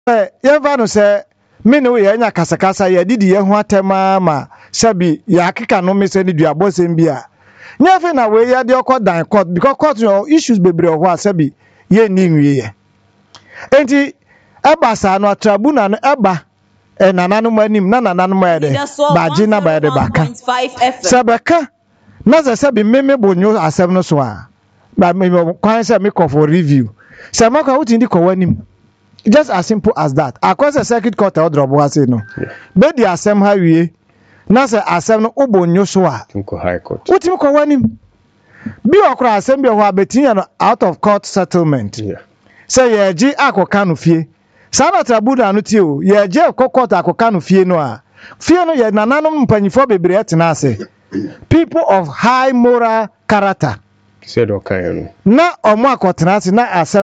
yɛva no sɛ me ne wo yɛnya kasakasa yɛdidi yɛ ho atɛma ma sɛbi yɛakeka no me sɛ ne duabɔsɛm bi a nyɛ na we yɛde ɔkɔ dan court because court no issues bebree wɔ hɔ a sɛbi yɛnni nwieɛ enti ɛba saa no tribunal no ɛba nananom anim na nananom ayɛ dɛ baagye na bayɛ de baka sɛ bɛka na sɛbi meme bonyo asɛm no so a ba me kwan sɛ me kɔ for review sɛ maka wotindi kɔ w'anim just as simple as that across the circuit court odrobo ha say no be di asem ha wie na say asem no obonyo so a tinko high court wotimi ko wanim bi okra asem bi ho abetin no out of court settlement say ye gi akoka no fie sana tribunal no tie o ye gi court akoka no fie no a fie no ye nananom mpanyifo bebre etena ase people of high moral character said okay no na omo akotena ase na asem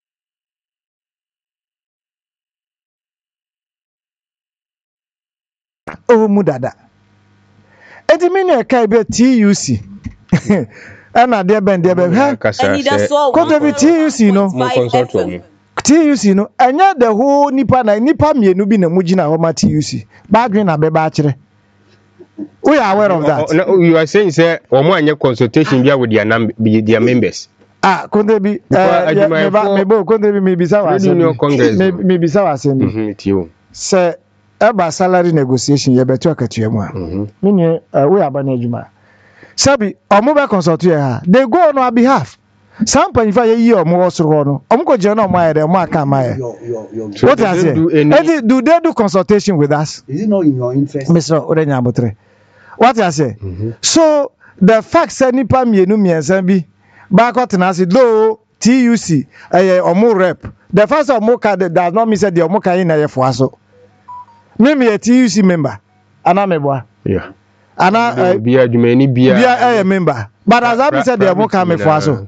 mu dada eti mini eka be TUC ana de ben ha koto bi TUC no TUC no anya the whole nipa mienu bi na mugina ho ma TUC badwen na be ba kire we are aware of that you are saying say omo anya consultation bia with their members kondo bi me bisa wa sen se eba salary negotiation ye beto akatua mu a mini we abana adwuma sabi omo be consult ye ha they go on our behalf some panifa ye yi omo wosoro no omo ko je na omo aye de omo aka amaye what is it do they do consultation with us? Is it not in your interest? Mr. Orenya Abotre what I say so the fact say nipa mienu miensa bi ba ko tenase do TUC omo rep the first omo ka does not mean say the omo kan na ye fo aso me a TUC member ana meboa ana bia adwumani bia member but does that mean say the omo come for aso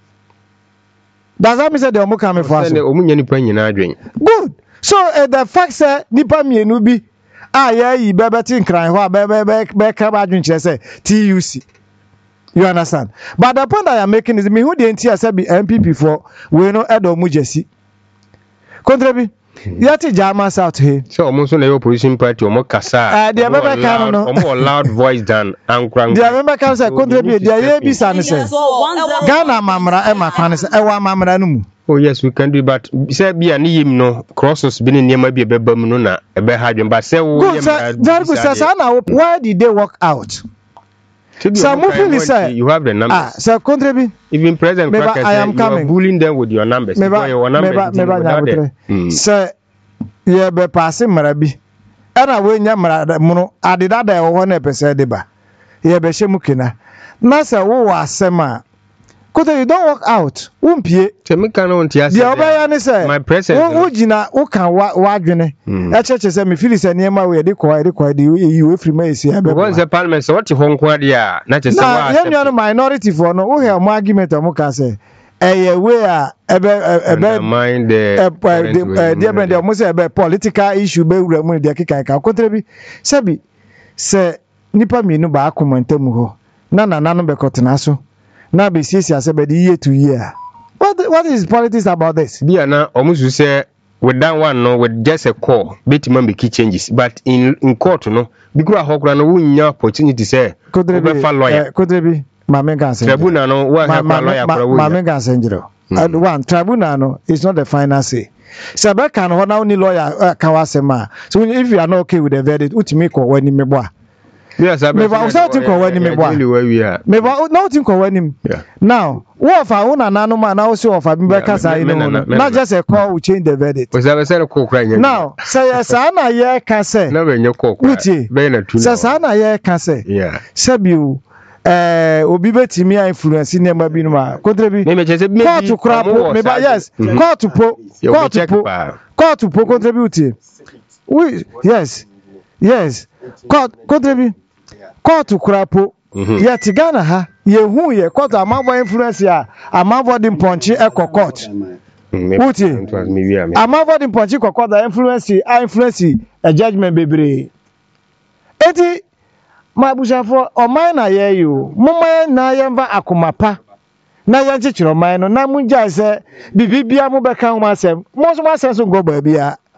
does that mean say the omo come for aso omunya nipa nyina adwen good so the fact say nipa mienu bi yi bebeti nkran ho be ka ba adwen kire say TUC you understand but the point I am making is me who the NTS say be MPP for we no edo mu jesi kontrabi yati jama south here so almost na opposition party omo kasa the member can no omo loud voice than ankran the member can say contribute the ye bi san say Ghana mamra e makwan say e wa mamra no mu oh yes we can do but say bia ni yim no crosses bi ne niam bi beba mu no na e be hadwen but say wo yim very good say na why did they work out some feel say you have the numbers so contribute even president Cracker I am coming bullying them with your numbers your numbers say ye be pass mara bi ana we nya mara muno adida da wo na pese de ba ye be hye mukina na say wo wa asema koto you don't work out umpie temika no ntia say the obaya ne say my president wo gina wo kan wa adwene e cheche say me feel say niema we de ko de you free ma esi abe because the parliament so what ho nko ade a na che say wa ya nwa no minority for no wo hear mo argument mo ka say we are mind the almost a political issue be wura mu de keka ka kontrabi sabi se nipa mienu ba akomantam ho na no be kotena so na be sisi asebe de year to year what is politics about this bia na omusu say with that one no with just a call betima make changes but in court no bikura hokura no wunya opportunity say be fa lawyer kontrabi Mame Gansen. Tribunal no what lawyer Mame Gansen one tribunal no is not the final say. Sabe kan ho na only lawyer can wasema. So if you are not okay with the verdict, utimi ko wani meboa. Yes, I me ba usati ko wani meboa. Me ba no tin ko wani. Now, what for una nanu ma na osi ofa bi be kasa ino. Not just a call will change the verdict. Was I say ko kra nya. Now, say sa na ye ka say. Na be nya ko kra. Be na tu. Say sa na ye ka say. Yeah. Sabiu obi betimi a influence ne ma bi no ma contribute court krapo me ba yes court po contribute we yes court contribute court krapo yet Ghana ha ye hu ye court amabo influence ya amabo di ponchi court uti amabo di ponchi court da influence a judgment bebre eti my bushafo oman na ye you mumma na yemva akomapa na yanchichiro man no na munja se bibibia mu beka ho asem mo so asem so go ba bia